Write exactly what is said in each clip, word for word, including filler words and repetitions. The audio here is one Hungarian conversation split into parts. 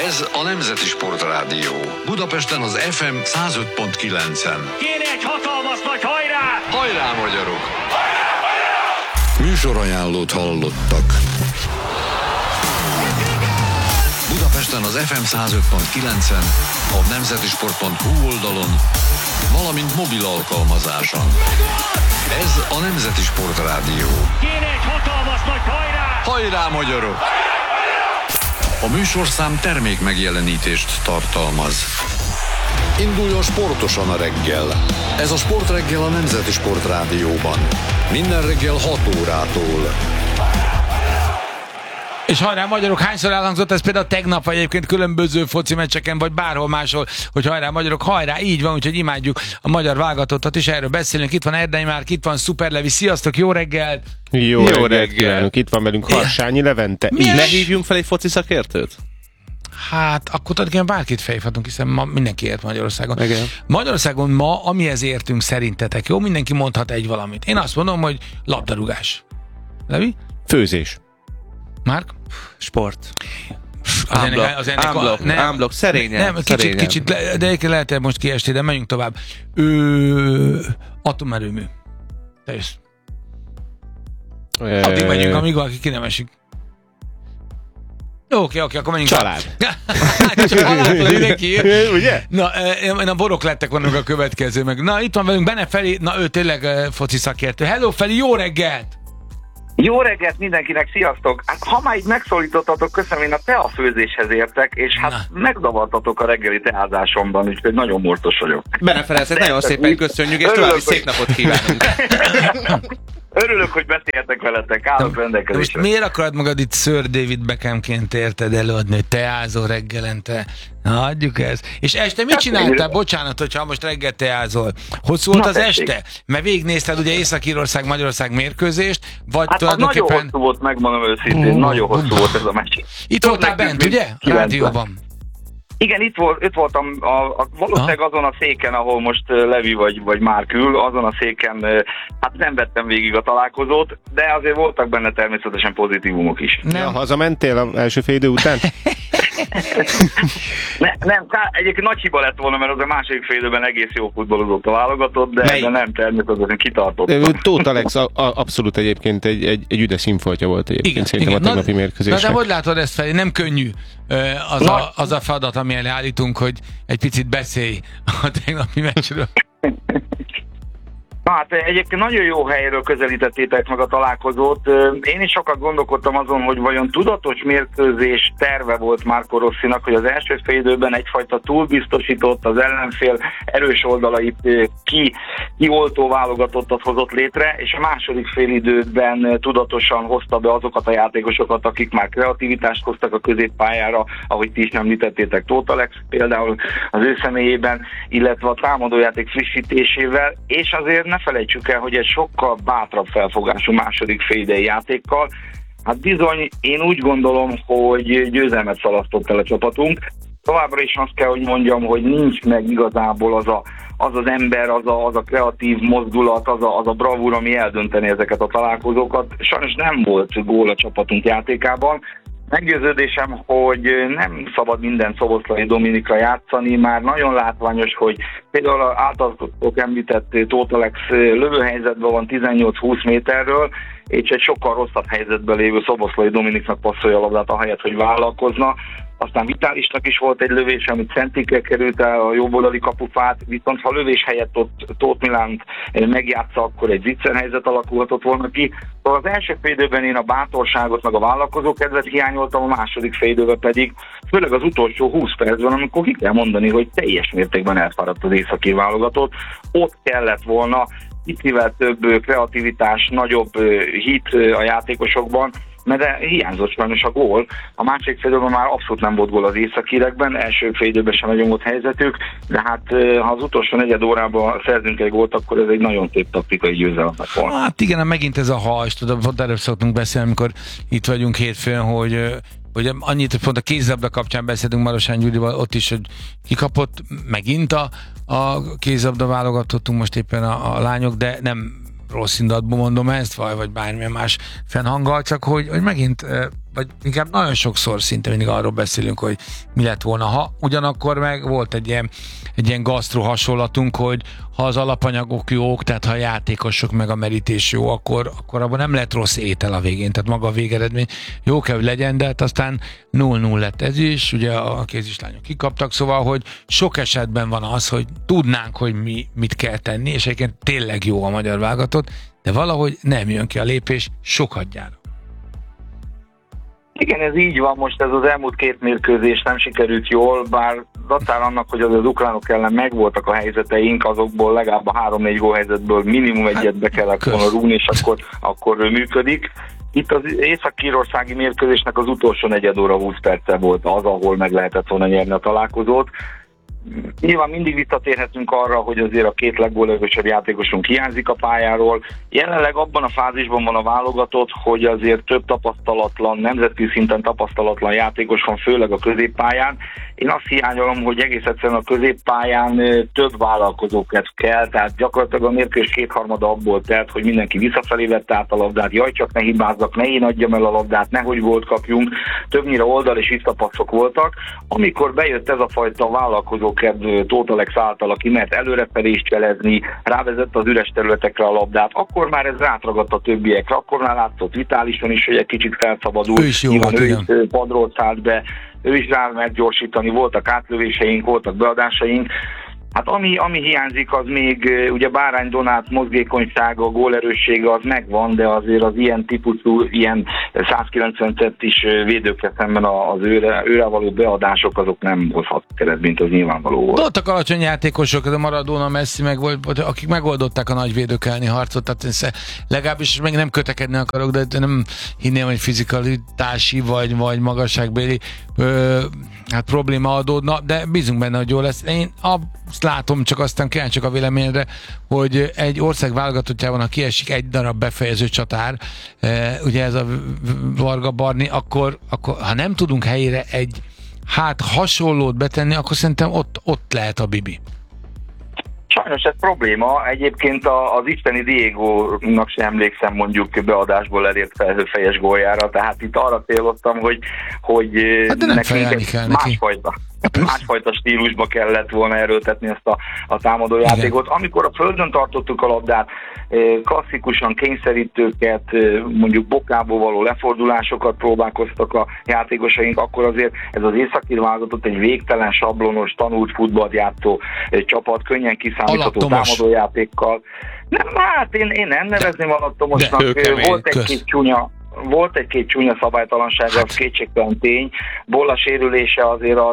Ez a Nemzeti Sportrádió. Budapesten az ef em száz öt pont kilencen. Kéne egy hatalmas nagy hajrá! Hajrá, magyarok! Hajrá, hajrá! Műsorajánlót hallottak. Budapesten az ef em száz öt pont kilencen, a nemzetisport pont hu oldalon, valamint mobil alkalmazáson. Ez a Nemzeti Sportrádió. Kéne egy hatalmas nagy hajrá! Hajrá, magyarok! A műsorszám termék megjelenítést tartalmaz. Induljon sportosan a reggel. Ez a Sportreggel a Nemzeti Sportrádióban. Minden reggel hat órától. És hajrá magyarok, hányszor elhangzott ez például tegnap, vagy egyébként különböző foci meccseken, vagy bárhol máshol, hogy hajrá magyarok, hajrá, így van, úgyhogy imádjuk a magyar válogatottat is, erről beszélünk. Itt van Erdei Márk, itt van Szuperlevi, sziasztok, jó reggelt! Jó, jó reggelt! Itt van velünk Harsányi Levente. Így ne hívjunk fel egy foci szakértőt? Hát, akkor tulajdonképpen bárkit felhívhatunk, hiszen ma mindenki ért Magyarországon. Igen. Magyarországon ma, amihez értünk szerintetek, jó? Mindenki mondhat egy valamit. Én azt mondom, hogy labdarúgás. Levi? Főzés. Márk? Sport. Az ennek, az ennek Ámblok, a, nem, ámblok, szerényen. Nem, kicsit, szerényen. kicsit, le, de egyébként lehet, hogy most kiestél, de menjünk tovább. Ő, atomerőmű. Te jössz. E... Addig megyünk, amíg valaki ki nem esik. Oké, oké, akkor menjünk. Család. Család, mindenki. Ugye? Na, na, borok lettek vannak a következő meg. Na, itt van velünk Bene Feri, na ő tényleg foci szakértő. Hello Feri, jó reggelt! Jó reggelt mindenkinek, sziasztok! Hát, ha már így megszólítottatok, köszönöm, én a teafőzéshez értek, és hát Na. megzavartatok a reggeli teázásomban, úgyhogy nagyon mortos vagyok. Bene Ferencet, nagyon szépen köszönjük, és Örülök, további hogy... szép napot kívánunk! Örülök, hogy beszéltek veletek, állok rendelkezésre. Most miért akarod magad itt Sir David Beckhamként érted előadni, hogy teázol reggelente? Na, adjuk ezt. És este mit csináltál? Bocsánat, hogyha most reggel teázol. Hogy szólt az este? Mert végignézted ugye Észak-Írország, Magyarország mérkőzést, vagy hát tulajdonképpen... nagyon hosszú volt, megmondom őszintén, uh, nagyon hosszú uh, volt ez a meccs. Itt voltál bent, ugye? Rádióban. Igen, itt, volt, itt voltam, a, a, valószínűleg azon a széken, ahol most Levi vagy, vagy Márk ül, azon a széken, hát nem vettem végig a találkozót, de azért voltak benne természetesen pozitívumok is. Nem. Ja, hazamentél az első fél idő után? ne, nem, egyébként nagy hiba lett volna, mert az a második fél időben egész jó futballozott a válogatott, de, de nem, természetesen kitartottam. Tóth Alex a, a, abszolút egyébként egy, egy, egy üdes színfoltja volt egyébként, igen, szerintem igen. A tegnapi mérkőzésnek. Na de hogy látod ezt felé? Nem könnyű az, a, az a feladat, ami elé állítunk, hogy egy picit beszélj a tegnapi meccsről. Na hát egyébként nagyon jó helyről közelítettétek meg a találkozót. Én is sokat gondolkodtam azon, hogy vajon tudatos mérkőzés terve volt Marco Rossinak, hogy az első fél időben egyfajta túlbiztosított, az ellenfél erős oldalait ki, kioltó válogatottat hozott létre, és a második fél időben tudatosan hozta be azokat a játékosokat, akik már kreativitást hoztak a középpályára, ahogy ti is említettétek, Tóth Alex például az ő személyében, illetve a támadójáték frissítésével, és azért ne felejtsük el, hogy egy sokkal bátrabb felfogású második félidei játékkal, hát bizony én úgy gondolom, hogy győzelmet szalasztott el a csapatunk. Továbbra is azt kell, hogy mondjam, hogy nincs meg igazából az a, az, az ember, az a, az a kreatív mozdulat, az a, az a bravúr, ami eldönteni ezeket a találkozókat. Sajnos nem volt gól a csapatunk játékában. Meggyőződésem, hogy nem szabad minden Szoboszlai Dominikra játszani, már nagyon látványos, hogy például az általatok említett Tóth Alex lövőhelyzetben van tizennyolc-húsz méterről, és egy sokkal rosszabb helyzetben lévő Szoboszlai Dominiknak passzolja a labdát, ahelyett, hogy vállalkozna. Aztán Vitálisnak is volt egy lövés, amit Szentikre került el a jobboldali kapufát, viszont ha lövés helyett ott Tóth Milánt megjátsza, akkor egy zicser helyzet alakulhatott volna ki. Szóval az első fél időben én a bátorságot, meg a vállalkozó kedvet hiányoltam, a második fél időben pedig, főleg az utolsó húsz percben, amikor ki kell mondani, hogy teljes mértékben elfáradt az északi válogatott. Ott kellett volna kicsivel több kreativitás, nagyobb hit a játékosokban, mert de hiányzott sajnos a gól. A másik fél időben már abszolút nem volt gól az északírekben, első fél időben sem nagyon volt helyzetük, de hát ha az utolsó negyed órában szerzünk egy gólt, akkor ez egy nagyon szép taktikai győzelem lett volna. Hát igen, megint ez a hajs, tudod, pont erről szoktunk beszélni, amikor itt vagyunk hétfőn, hogy hogy annyit, hogy pont a kézilabda kapcsán beszélünk Marosány Gyurival, ott is, hogy kikapott megint a, a kézilabda válogatottunk most éppen a, a lányok, de nem rossz indulatból mondom ezt, vagy, vagy bármilyen más fennhanggal, csak hogy, hogy megint vagy inkább nagyon sokszor szinte mindig arról beszélünk, hogy mi lett volna, ha ugyanakkor meg volt egy ilyen, egy ilyen gasztro hasonlatunk, hogy ha az alapanyagok jók, tehát ha a játékosok meg a merítés jó, akkor, akkor abban nem lett rossz étel a végén, tehát maga a végeredmény jó kell, hogy legyen, de hát aztán nulla nulla lett ez is, ugye a kézislányok kikaptak, szóval, hogy sok esetben van az, hogy tudnánk, hogy mi mit kell tenni, és egyébként tényleg jó a magyar válogatott, de valahogy nem jön ki a lépés sokadjára. Igen, ez így van, most ez az elmúlt két mérkőzés nem sikerült jól, bár datár annak, hogy az, az ukránok ellen megvoltak a helyzeteink, azokból legalább a három-négy gólhelyzetből minimum egyet be kellett volna rúgni, és akkor, akkor működik. Itt az észak-írországi mérkőzésnek az utolsó negyed óra húsz perce volt az, ahol meg lehetett volna nyerni a találkozót. Nyilván mindig visszatérhetünk arra, hogy azért a két leggólövősebb játékosunk hiányzik a pályáról. Jelenleg abban a fázisban van a válogatott, hogy azért több tapasztalatlan, nemzetközi szinten tapasztalatlan játékos van, főleg a középpályán. Én azt hiányolom, hogy egész egyszerűen a középpályán több vállalkozókat kell, tehát gyakorlatilag a mérkőzés kétharmada abból telt, hogy mindenki visszafelé vette át a labdát, jaj, csak ne hibázzak, ne én adjam el a labdát, nehogy gólt kapjunk, többnyire oldal és visszapasszok voltak. Amikor bejött ez a fajta vállalkozókedv Tóth Alex által, aki mert előrefelé is cselezni, rávezette az üres területekre a labdát, akkor már ez rátragadt a többiekre, akkor már látszott Vitálison is, hogy egy kicsit felszabadult, ő is jó nyilván volt, ő is padról szállt be, ő is rá mert gyorsítani, voltak átlövéseink, voltak beadásaink. Hát ami, ami hiányzik, az még ugye Bárány Donát mozgékonysága, gólerőssége az megvan, de azért az ilyen típusú, ilyen százkilencven centis védőkkel szemben az őre, őre való beadások azok nem hozhatnak eredményt, az nyilvánvaló volt. Voltak alacsony játékosok, de Maradona, Messi, meg volt, akik megoldották a nagy védők elleni harcot, tehát legalábbis meg nem kötekedni akarok, de nem hinném, hogy fizikalitási vagy, vagy magasságbéli ö, hát probléma adódna, de bízunk benne, hogy jó lesz. Én azt látom, csak aztán kíváncsiak a véleményre, hogy egy ország válogatottjában, ha kiesik egy darab befejező csatár, ugye ez a Varga Barni, akkor, akkor ha nem tudunk helyére egy hát hasonlót betenni, akkor szerintem ott, ott lehet a Bibi. Sajnos ez probléma. Egyébként az isteni Diego-nak sem emlékszem mondjuk beadásból elért fejes góljára, tehát itt arra céloztam, hogy, hogy hát nekünk egy másfajta, másfajta stílusba kellett volna erőltetni ezt a, a támadójátékot. Amikor a földön tartottuk a labdát, klasszikusan kényszerítőket, mondjuk bokából való lefordulásokat próbálkoztak a játékosaink, akkor azért ez az északír válogatott egy végtelen, sablonos, tanult futballt játszó csapat, könnyen kiszámítható támadójátékkal. Nem, hát én, én nem nevezném alattomosnak. Volt egy-két csúnya Volt egy-két csúnya szabálytalanság, hát. Az kétségtelen tény. Bolla sérülése azért az,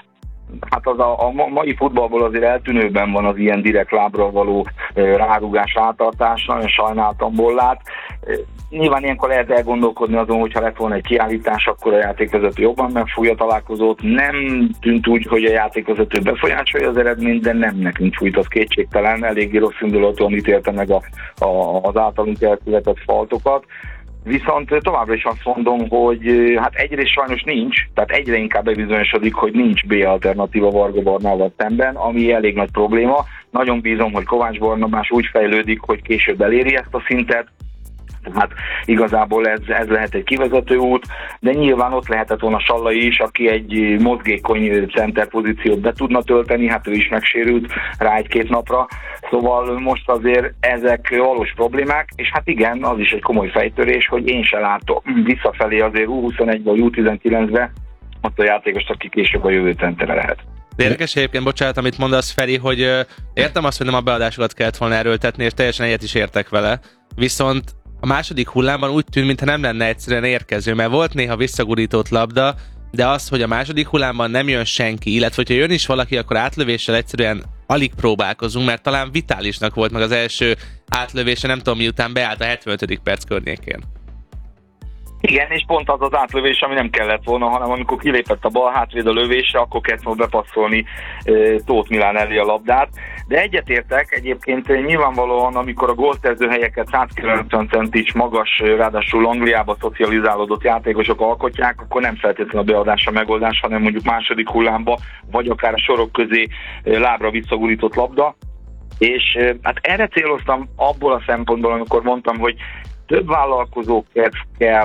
hát az a, a mai futballból azért eltűnőben van az ilyen direkt lábra való rárugás, rátartás, nagyon sajnáltam Bollát. Nyilván ilyenkor lehet elgondolkodni azon, hogyha lett volna egy kiállítás, akkor a játékvezető jobban megfújja a találkozót. Nem tűnt úgy, hogy a játékvezető befolyásolja az eredményt, de nem nekünk fújt, az kétségtelen. Eléggé rossz indulatúan ítélte meg a, a, az általunk elkövetett faltokat. Viszont továbbra is azt mondom, hogy hát egyrészt sajnos nincs, tehát egyre inkább bebizonyosodik, hogy nincs B alternatíva Varga Barnával szemben, ami elég nagy probléma. Nagyon bízom, hogy Kovács Barnabás úgy fejlődik, hogy később eléri ezt a szintet. Hát igazából ez, ez lehet egy kivezető út, de nyilván ott lehetett volna Sallai is, aki egy mozgékony center pozíciót be tudna tölteni, hát ő is megsérült rá egy-két napra, szóval most azért ezek valós problémák, és hát igen, az is egy komoly fejtörés, hogy én se látom visszafelé azért U huszonegybe vagy U tizenkilencbe ott a játékost, aki később a jövő centere lehet. De érdekes egyébként, bocsánat, amit mondasz, Feri, hogy uh, értem azt, hogy nem a beadásokat kellett volna erőltetni, és teljesen egyet is értek vele, viszont a második hullámban úgy tűnt, mintha nem lenne egyszerűen érkező, mert volt néha visszagurított labda, de az, hogy a második hullámban nem jön senki, illetve hogyha jön is valaki, akkor átlövéssel egyszerűen alig próbálkozunk, mert talán Vitálisnak volt meg az első átlövése, nem tudom miután beállt a hetvenötödik perc környékén. Igen, és pont az az átlövés, ami nem kellett volna, hanem amikor kilépett a bal hátvéd a lövésre, akkor kellett volna bepasszolni e, Tóth Milán elé a labdát. De egyetértek, egyébként nyilvánvalóan, amikor a gólszerző helyeket százkilencven centis magas, ráadásul Angliába szocializálódott játékosok alkotják, akkor nem feltétlenül a beadás a megoldás, hanem mondjuk második hullámba, vagy akár a sorok közé lábra visszagurított labda. És hát erre céloztam abból a szempontból, amikor mondtam, hogy több vállalkozókedv kell,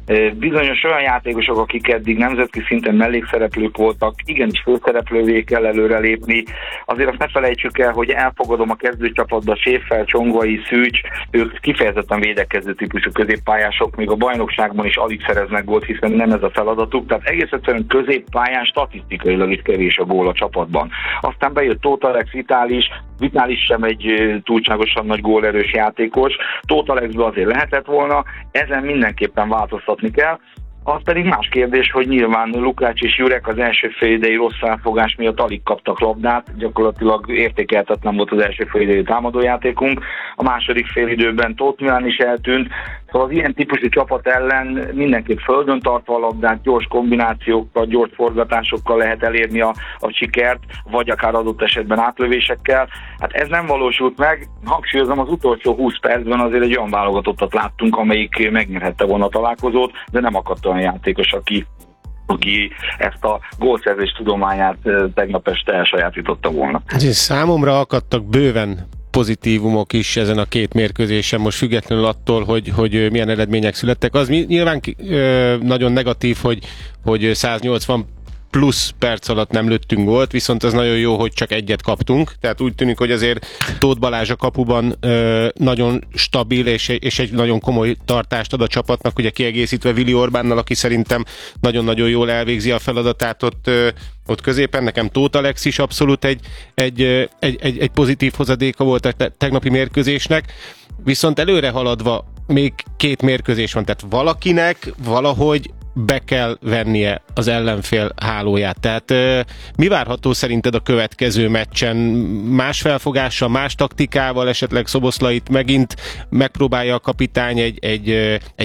Bizonyos olyan játékosok, akik eddig nemzetközi szinten mellékszereplők voltak, igenis főszereplővé kell előrelépni. Azért azt ne felejtsük el, hogy elfogadom a kezdőcsapatba Schäfer, Csongvai, Szűcs, ők kifejezetten védekező típusú középpályások, még a bajnokságban is alig szereznek gólt, hiszen nem ez a feladatuk, tehát egész egyszerűen középpályán statisztikailag is kevés a gól a csapatban. Aztán bejött Tóth Alex, Vitális, Vitális sem egy túlságosan nagy gólerős játékos, Tóth Alexből azért lehetett volna, ezen mindenképpen változtatni kell. Az pedig más kérdés, hogy nyilván Lukács és Jurek az első félidei rossz felfogás miatt alig kaptak labdát, gyakorlatilag értékelhetetlen volt az első félidei támadójátékunk, a második félidőben Tóth Milán is eltűnt, szóval az ilyen típusú csapat ellen mindenképp földön tartva a labdát, gyors kombinációkkal, gyors forgatásokkal lehet elérni a, a sikert, vagy akár adott esetben átlövésekkel. Hát ez nem valósult meg, hangsúlyozom, az utolsó húsz percben azért egy olyan válogatottat láttunk, amelyik megnyerhette volna a találkozót, de nem akadt olyan játékos, aki, aki ezt a gólszerzés tudományát tegnap este elsajátította volna. Számomra akadtak bőven pozitívumok is ezen a két mérkőzésen, most függetlenül attól, hogy, hogy milyen eredmények születtek. Az nyilván nagyon negatív, hogy, hogy száznyolcvan plusz perc alatt nem lőttünk gólt, viszont az nagyon jó, hogy csak egyet kaptunk. Tehát úgy tűnik, hogy azért Tóth Balázs a kapuban ö, nagyon stabil, és, és egy nagyon komoly tartást ad a csapatnak, ugye kiegészítve Vili Orbánnal, aki szerintem nagyon-nagyon jól elvégzi a feladatát ott, ö, ott középen. Nekem Tóth Alex is abszolút egy, egy, egy, egy, egy pozitív hozadéka volt a tegnapi mérkőzésnek. Viszont előre haladva még két mérkőzés van, tehát valakinek valahogy be kell vennie az ellenfél hálóját. Tehát mi várható szerinted a következő meccsen? Más felfogással, más taktikával, esetleg Szoboszlait megint megpróbálja a kapitány egy, egy, egy